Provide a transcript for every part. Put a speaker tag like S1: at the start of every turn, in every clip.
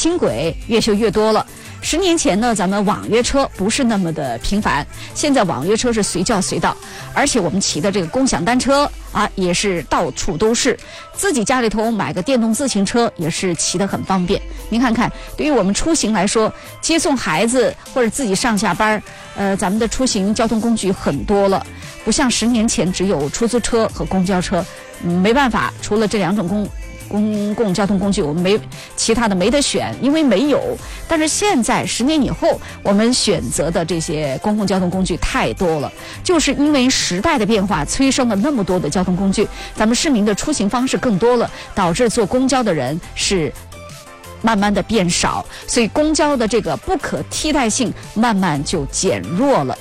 S1: 轻轨越修越多了。10年前呢，咱们网约车不是那么的频繁，现在网约车是随叫随到，而且我们骑的这个共享单车啊，也是到处都是。自己家里头买个电动自行车也是骑得很方便。您看看，对于我们出行来说，接送孩子或者自己上下班，咱们的出行交通工具很多了，不像10年前只有出租车和公交车，没办法，除了这2种公共交通工具，我们其他的没得选，因为没有。但是现在10年以后，我们选择的这些公共交通工具太多了，就是因为时代的变化催生了那么多的交通工具，咱们市民的出行方式更多了，导致坐公交的人是慢慢的变少，所以公交的这个不可替代性慢慢就减弱了。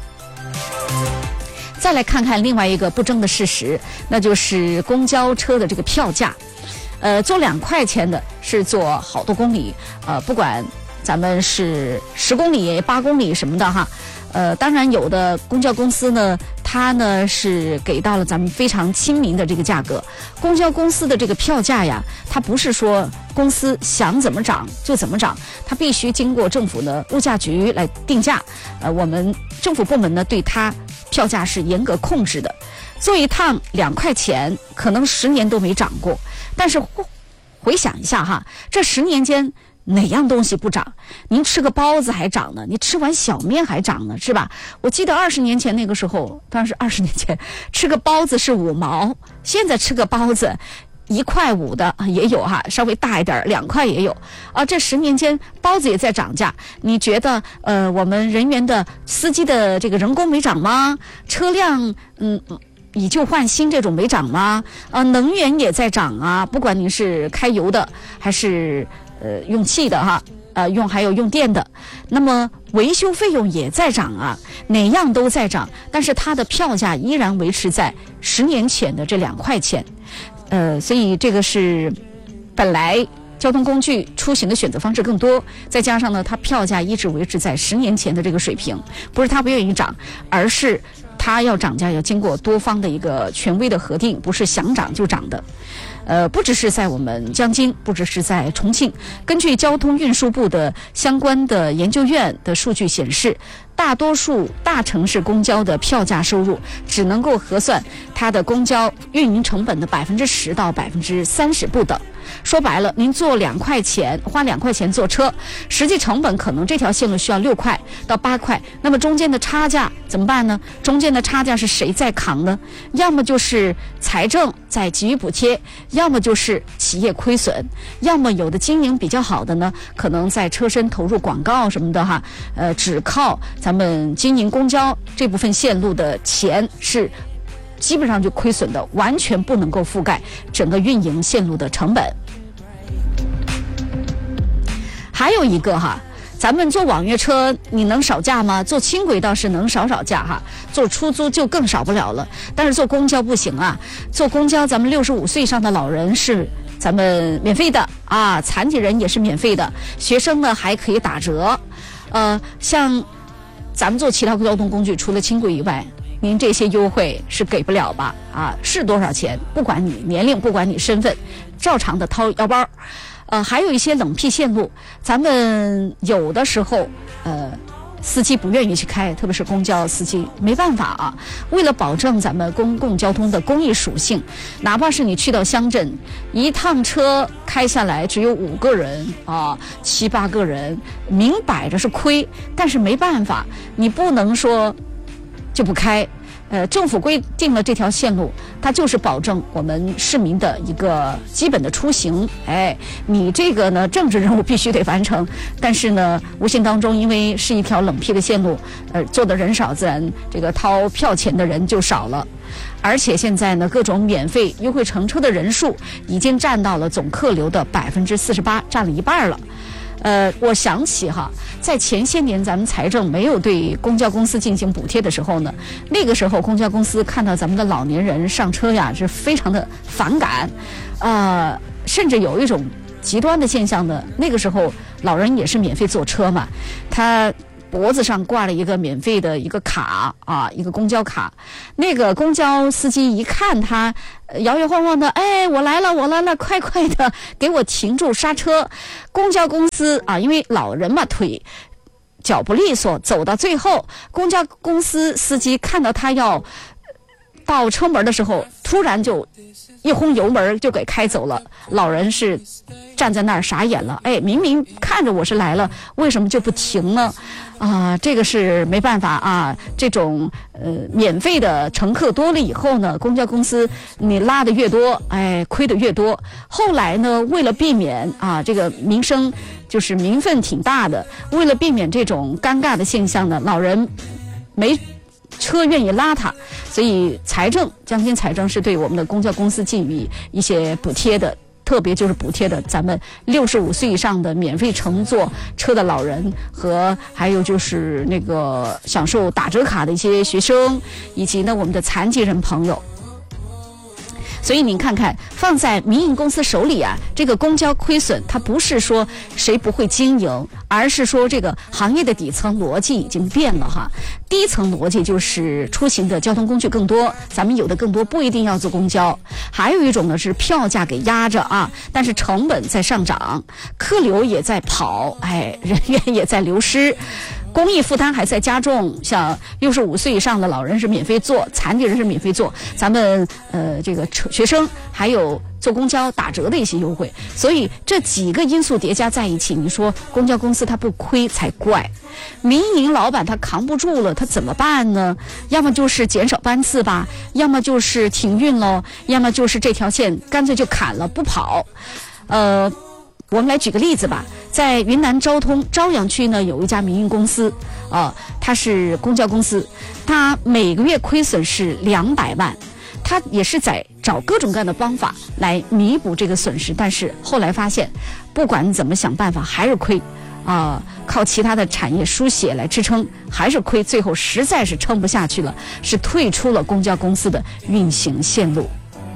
S1: 再来看看另外一个不争的事实，那就是公交车的这个票价。坐2块钱的是坐好多公里，不管咱们是10公里、8公里什么的哈。当然有的公交公司呢，它呢是给到了咱们非常亲民的这个价格。公交公司的这个票价呀，它不是说公司想怎么涨就怎么涨，它必须经过政府的物价局来定价。我们政府部门呢对它票价是严格控制的。坐一趟2块钱，可能10年都没涨过。但是回想一下哈，这10年间哪样东西不涨？您吃个包子还涨呢，你吃碗小面还涨呢，是吧？我记得20年前那个时候，当然是20年前，吃个包子是5毛，现在吃个包子1块5的也有哈，稍微大一点2块也有啊。这10年间包子也在涨价，你觉得我们人员的司机的这个人工没涨吗？车辆以旧换新这种没涨吗？能源也在涨啊，不管您是开油的还是用气的哈，还有用电的，那么维修费用也在涨啊，哪样都在涨，但是它的票价依然维持在10年前的这2块钱，所以这个是本来交通工具出行的选择方式更多，再加上呢，它票价一直维持在10年前的这个水平，不是它不愿意涨，而是它要涨价要经过多方的一个权威的核定，不是想涨就涨的。不只是在我们江津，不只是在重庆，根据交通运输部的相关的研究院的数据显示，大多数大城市公交的票价收入只能够核算它的公交运营成本的10%到30%不等。说白了，您坐2块钱，花2块钱坐车，实际成本可能这条线路需要6块到8块，那么中间的差价怎么办呢？中间的差价是谁在扛呢？要么就是财政在给予补贴，要么就是企业亏损，要么有的经营比较好的呢，可能在车身投入广告什么的哈，只靠咱们经营公交这部分线路的钱是基本上就亏损的，完全不能够覆盖整个运营线路的成本。还有一个哈，咱们坐网约车你能少价吗？坐轻轨倒是能少价哈，坐出租就更少不了了。但是坐公交不行啊，坐公交咱们65岁以上的老人是咱们免费的啊，残疾人也是免费的，学生呢还可以打折。像咱们坐其他交通工具，除了轻轨以外，您这些优惠是给不了吧？啊，是多少钱？不管你年龄，不管你身份，照常的掏腰包。还有一些冷僻线路，咱们有的时候，司机不愿意去开，特别是公交司机，没办法啊。为了保证咱们公共交通的公益属性，哪怕是你去到乡镇，一趟车开下来只有5个人啊，7、8个人，明摆着是亏，但是没办法，你不能说就不开。政府规定了这条线路，它就是保证我们市民的一个基本的出行。你这个呢，政治任务必须得完成，但是呢，无形当中因为是一条冷僻的线路，坐的人少，自然这个掏票钱的人就少了。而且现在呢，各种免费优惠乘车的人数已经占到了总客流的48%，占了一半了。我想起哈，在前些年咱们财政没有对公交公司进行补贴的时候呢，那个时候公交公司看到咱们的老年人上车呀，是非常的反感，甚至有一种极端的现象呢，那个时候老人也是免费坐车嘛，他脖子上挂了一个免费的一个卡啊，一个公交卡。那个公交司机一看他摇摇晃晃的，哎，我来了，快快的给我停住刹车。公交公司啊，因为老人嘛，脚不利索，走到最后，公交公司司机看到他要到车门的时候，突然就一轰油门就给开走了。老人是站在那儿傻眼了，哎，明明看着我是来了，为什么就不停呢？这个是没办法啊。这种免费的乘客多了以后呢，公交公司你拉的越多，哎，亏的越多。后来呢，为了避免这个民生就是民愤挺大的，为了避免这种尴尬的现象呢，老人没车愿意拉他，所以江津财政是对我们的公交公司给予一些补贴的，特别就是补贴的咱们65岁以上的免费乘坐车的老人，和还有就是那个享受打折卡的一些学生，以及呢我们的残疾人朋友。所以您看看，放在民营公司手里啊，这个公交亏损，它不是说谁不会经营，而是说这个行业的底层逻辑已经变了哈。第一层逻辑就是出行的交通工具更多，咱们有的更多不一定要坐公交。还有一种呢是票价给压着啊，但是成本在上涨，客流也在跑，哎，人员也在流失。公益负担还在加重，像65岁以上的老人是免费坐，残疾人是免费坐，咱们这个学生还有坐公交打折的一些优惠，所以这几个因素叠加在一起，你说公交公司它不亏才怪。民营老板他扛不住了，他怎么办呢？要么就是减少班次吧，要么就是停运喽，要么就是这条线干脆就砍了不跑。我们来举个例子吧，在云南昭通朝阳区呢，有一家民营公司，它是公交公司，它每个月亏损是200万，它也是在找各种各样的方法来弥补这个损失，但是后来发现，不管怎么想办法还是亏，靠其他的产业输血来支撑还是亏，最后实在是撑不下去了，是退出了公交公司的运行线路。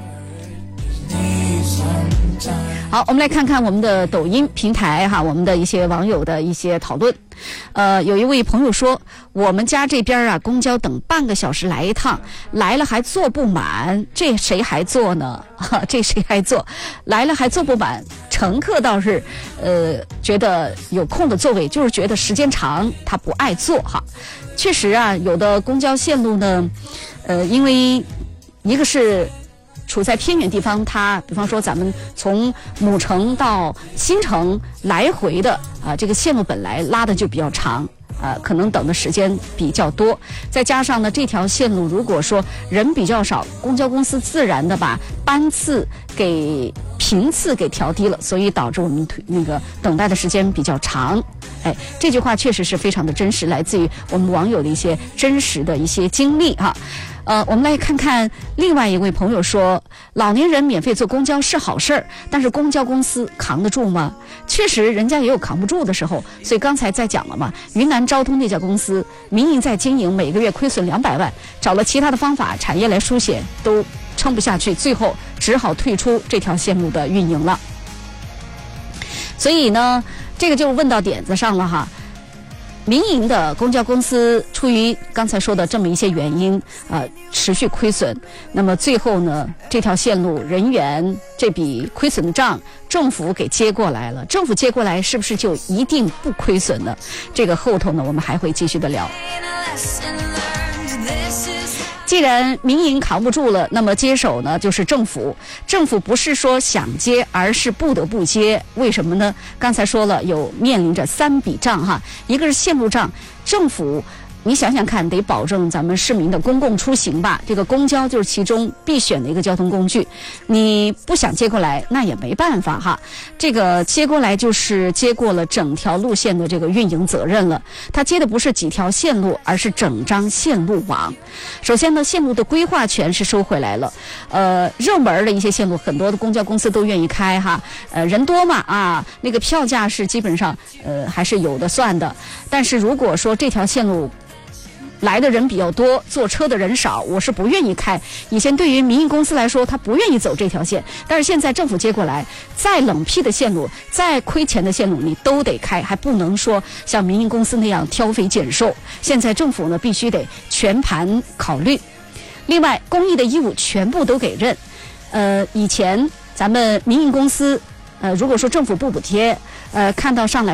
S1: 好，我们来看看我们的抖音平台哈，我们的一些网友的一些讨论。有一位朋友说，我们家这边啊，公交等半个小时来一趟，来了还坐不满，这谁还坐呢？这谁还坐？来了还坐不满，乘客倒是觉得有空的座位，就是觉得时间长，他不爱坐哈。确实啊，有的公交线路呢，因为一个是处在偏远地方，它比方说咱们从母城到新城来回的这个线路本来拉的就比较长，可能等的时间比较多，再加上呢这条线路如果说人比较少，公交公司自然的把班次频次给调低了，所以导致我们那个等待的时间比较长。哎，这句话确实是非常的真实，来自于我们网友的一些真实的一些经历哈。我们来看看另外一位朋友说，老年人免费坐公交是好事儿，但是公交公司扛得住吗？确实人家也有扛不住的时候，所以刚才在讲了嘛，云南昭通那家公司民营在经营，每个月亏损200万，找了其他的方法产业来输血都撑不下去，最后只好退出这条线路的运营了。所以呢，这个就问到点子上了哈。民营的公交公司出于刚才说的这么一些原因，持续亏损。那么最后呢，这条线路人员这笔亏损的账，政府给接过来了。政府接过来是不是就一定不亏损呢？这个后头呢，我们还会继续的聊。既然民营扛不住了，那么接手呢就是政府。政府不是说想接，而是不得不接。为什么呢？刚才说了，有面临着3笔账哈，一个是线路账，政府你想想看，得保证咱们市民的公共出行吧，这个公交就是其中必选的一个交通工具，你不想接过来那也没办法哈。这个接过来就是接过了整条路线的这个运营责任了，它接的不是几条线路，而是整张线路网。首先呢，线路的规划权是收回来了，热门的一些线路很多的公交公司都愿意开哈，人多嘛那个票价是基本上还是有的算的。但是如果说这条线路来的人比较多，坐车的人少，我是不愿意开。以前对于民营公司来说，他不愿意走这条线，但是现在政府接过来，再冷僻的线路，再亏钱的线路，你都得开，还不能说像民营公司那样挑肥拣瘦。现在政府呢，必须得全盘考虑。另外，公益的义务全部都给认。以前咱们民营公司，如果说政府不补贴，看到上来